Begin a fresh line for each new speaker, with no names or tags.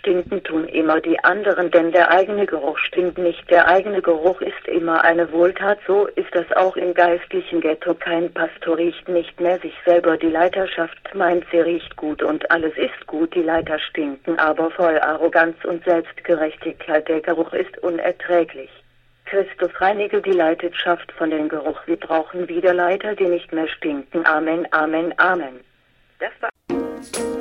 stinken, tun immer die anderen, denn der eigene Geruch stinkt nicht. Der eigene Geruch ist immer eine Wohltat, so ist das auch im geistlichen Ghetto. Kein Pastor riecht nicht mehr sich selber, die Leiterschaft meint, sie riecht gut und alles ist gut, die Leiter stinken aber voll Arroganz und Selbstgerechtigkeit, der Geruch ist unerträglich. Christus reinige die Leiterschaft von dem Geruch, wir brauchen wieder Leiter, die nicht mehr stinken. Amen, Amen, Amen. Das war